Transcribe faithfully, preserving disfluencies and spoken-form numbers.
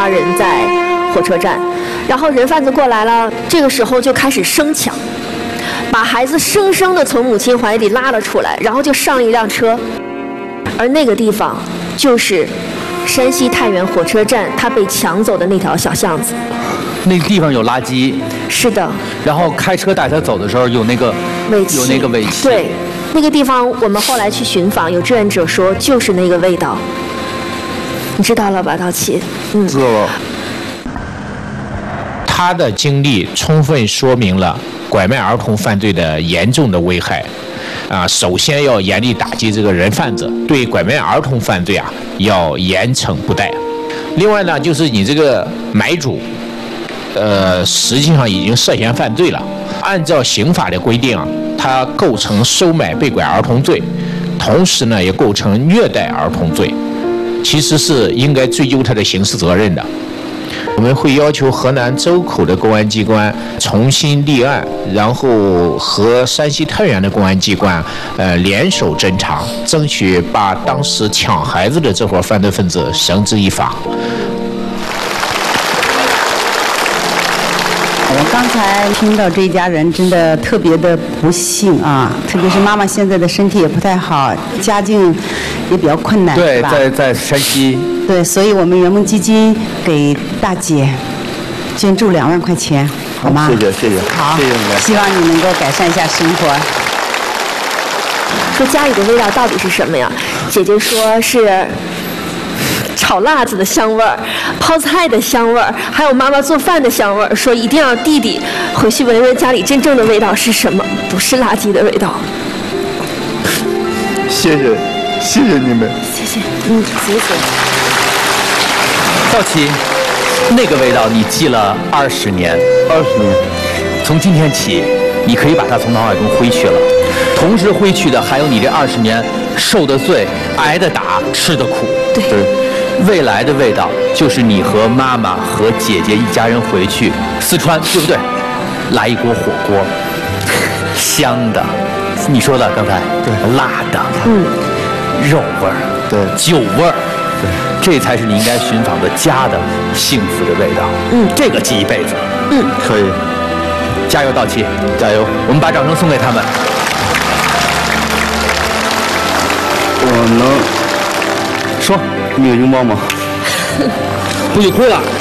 家人在火车站，然后人贩子过来了，这个时候就开始生抢，把孩子生生的从母亲怀里拉了出来，然后就上一辆车，而那个地方就是山西太原火车站他被抢走的那条小巷子。 那个地方有垃圾， 是的。 然后开车带他走的时候有那个尾气， 有那个尾气。 对，那个地方我们后来去寻访，有志愿者说就是那个味道。你知道了吧，陶琪？嗯， 知道了。 他的经历充分说明了拐卖儿童犯罪的严重的危害。啊，首先要严厉打击这个人贩子，对拐卖儿童犯罪啊要严惩不贷。另外呢，就是你这个买主。呃，实际上已经涉嫌犯罪了。按照刑法的规定啊，他构成收买被拐儿童罪，同时呢也构成虐待儿童罪，其实是应该追究他的刑事责任的。我们会要求河南周口的公安机关重新立案，然后和山西太原的公安机关呃联手侦查，争取把当时抢孩子的这伙犯罪分子绳之以法。 我刚才听到这一家人真的特别的不幸啊，特别是妈妈现在的身体也不太好，家境也比较困难， 对， 是吧？ 在在山西。 对，所以我们圆梦基金给大姐捐助两万块钱，好吗？ 谢谢谢谢， 好， 谢谢你们。 希望你能够改善一下生活。 说家里的味道到底是什么呀？姐姐说是炒辣子的香味儿，泡菜的香味儿，还有妈妈做饭的香味儿。说一定要弟弟回去闻闻家里真正的味道是什么，不是垃圾的味道。 谢谢，谢谢你们。 谢谢，嗯，谢谢。 赵琪，那个味道你记了二十年， 二十年。 从今天起，你可以把它从脑海中挥去了。同时挥去的还有你这二十年受的罪、挨的打、吃的苦。 对。 对。 未来的味道就是你和妈妈和姐姐一家人回去四川，对不对？来一锅火锅，香的，你说的刚才， 对， 辣的， 嗯， 肉味儿， 对， 酒味儿，对，这才是你应该寻访的家的幸福的味道。 嗯， 这个记一辈子。 嗯， 可以， 加油，道奇， 加油！ 我们把掌声送给他们。 我能说。 你有拥抱吗？ 不许哭了。